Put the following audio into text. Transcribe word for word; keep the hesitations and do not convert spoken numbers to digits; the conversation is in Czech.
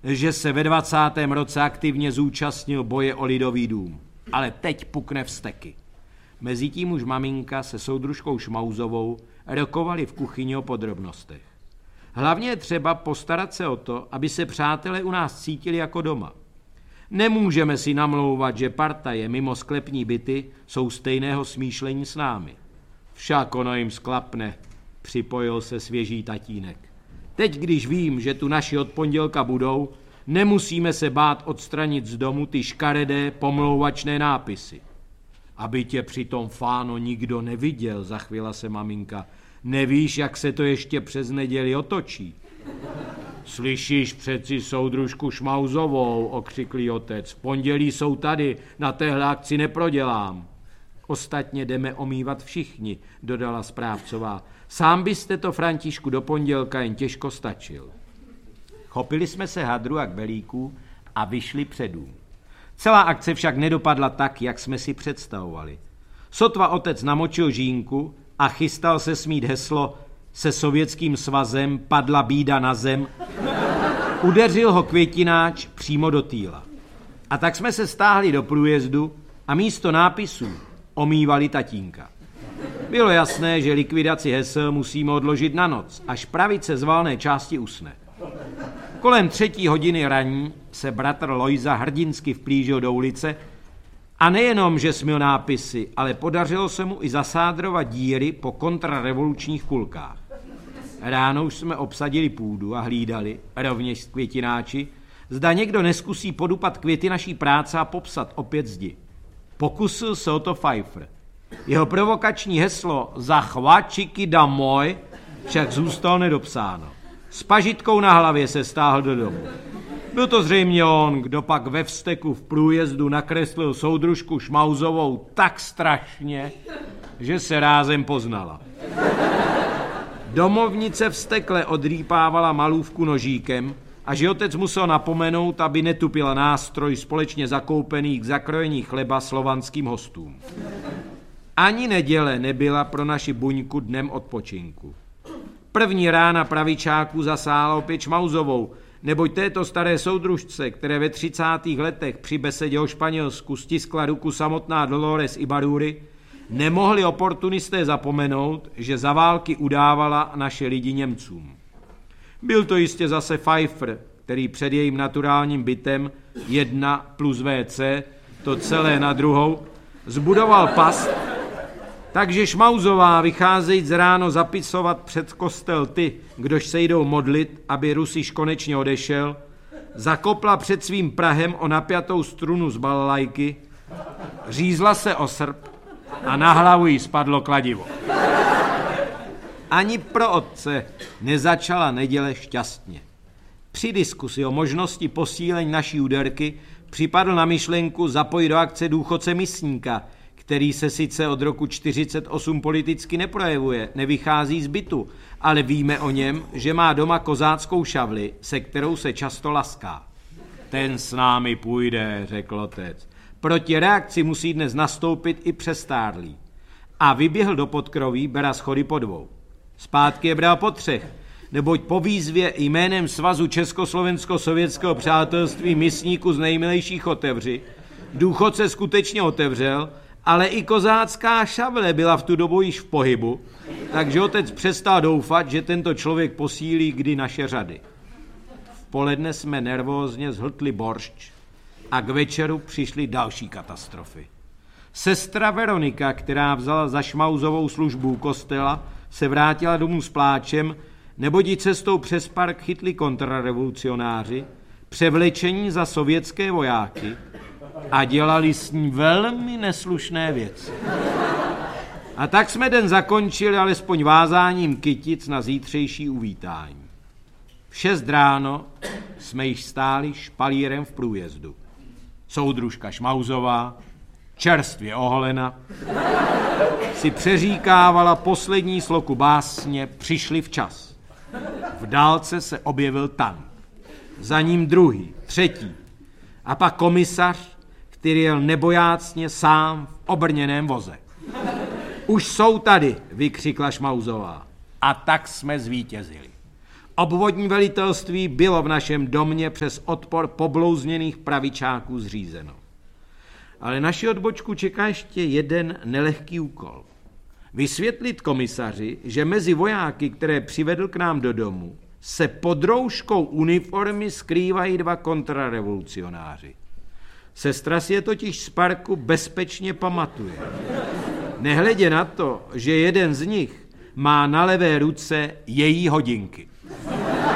že se ve dvacátém roce aktivně zúčastnil boje o Lidový dům. Ale teď pukne vzteky. Mezitím už maminka se soudružkou Šmauzovou rokovali v kuchyni o podrobnostech. Hlavně je třeba postarat se o to, aby se přátelé u nás cítili jako doma. Nemůžeme si namlouvat, že partaje mimo sklepní byty jsou stejného smýšlení s námi. Však ono jim sklapne, připojil se svěží tatínek. Teď, když vím, že tu naši od pondělka budou, nemusíme se bát odstranit z domu ty škaredé pomlouvačné nápisy. Aby tě přitom, Fáno, nikdo neviděl, zachvěla se maminka. Nevíš, jak se to ještě přes neděli otočí? Slyšíš přeci soudružku Šmauzovou, okřiklý otec. V pondělí jsou tady, na téhle akci neprodělám. Ostatně jdeme omývat všichni, dodala správcová. Sám byste to, Františku, do pondělka jen těžko stačil. Chopili jsme se hadru a kbelíků a vyšli před dům. Celá akce však nedopadla tak, jak jsme si představovali. Sotva otec namočil žínku a chystal se smít heslo "Se Sovětským svazem padla bída na zem", udeřil ho květináč přímo do týla. A tak jsme se stáhli do průjezdu a místo nápisů omývali tatínka. Bylo jasné, že likvidaci hesel musíme odložit na noc, až pravice z valné části usne. Kolem třetí hodiny raní se bratr Lojza hrdinsky vplížil do ulice a nejenom, že smyl nápisy, ale podařilo se mu i zasádrovat díry po kontrarevolučních kulkách. Ráno už jsme obsadili půdu a hlídali, rovněž s květináči, zda někdo neskusí podupat květy naší práce a popsat opět zdi. Pokusil se o to Pfeiffer. Jeho provokační heslo "Za chváčiky damoj" však zůstalo nedopsáno. S pažitkou na hlavě se stáhl do domu. Byl to zřejmě on, kdo pak ve vzteku v průjezdu nakreslil soudružku Šmauzovou tak strašně, že se rázem poznala. Domovnice vztekle odrýpávala malůvku nožíkem a že otec musel napomenout, aby netupila nástroj společně zakoupený k zakrojení chleba slovanským hostům. Ani neděle nebyla pro naši buňku dnem odpočinku. První rána pravičáků zasála opět Šmauzovou, neboť této staré soudružce, které ve třicátých letech při besedě o Španělsku stiskla ruku samotná Dolores Ibáruri, nemohli oportunisté zapomenout, že za války udávala naše lidi Němcům. Byl to jistě zase Pfeiffer, který před jejím naturálním bytem jedna plus vé cé, to celé na druhou, zbudoval past, takže Šmauzová, vycházejíc ráno zapisovat před kostel ty, kdož se jdou modlit, aby Rusiš konečně odešel, zakopla před svým prahem o napjatou strunu z balalajky, řízla se o srp a na hlavu jí spadlo kladivo. Ani pro otce nezačala neděle šťastně. Při diskusi o možnosti posílení naší úderky připadl na myšlenku zapojit do akce důchodce Misníka, který se sice od roku čtyřicet osm politicky neprojevuje, nevychází z bytu, ale víme o něm, že má doma kozáckou šavli, se kterou se často laská. Ten s námi půjde, řekl otec. Proti reakci musí dnes nastoupit i přestárlý. A vyběhl do podkroví, bera schody po dvou. Zpátky je bral po třech, neboť po výzvě jménem Svazu Československo-sovětského přátelství misníku z nejmilejších otevři, důchodce skutečně otevřel, ale i kozácká šavle byla v tu dobu již v pohybu, takže otec přestal doufat, že tento člověk posílí kdy naše řady. V poledne jsme nervózně zhltli boršč a k večeru přišly další katastrofy. Sestra Veronika, která vzala za Šmauzovou službu u kostela, se vrátila domů s pláčem, neboť ji cestou přes park chytli kontrarevolucionáři, převlečení za sovětské vojáky a dělali s ní velmi neslušné věci. A tak jsme den zakončili alespoň vázáním kytic na zítřejší uvítání. V šest ráno jsme již stáli špalírem v průjezdu. Soudružka Šmauzová, čerstvě oholena, si přeříkávala poslední sloku básně Přišli včas. V dálce se objevil tank. Za ním druhý, třetí. A pak komisař, který jel nebojácně sám v obrněném voze. Už jsou tady, vykřikla Šmauzová. A tak jsme zvítězili. Obvodní velitelství bylo v našem domě přes odpor poblouzněných pravičáků zřízeno. Ale naši odbočku čeká ještě jeden nelehký úkol. Vysvětlit komisaři, že mezi vojáky, které přivedl k nám do domu, se pod rouškou uniformy skrývají dva kontrarevolucionáři. Sestra si je totiž z parku bezpečně pamatuje. Nehledě na to, že jeden z nich má na levé ruce její hodinky.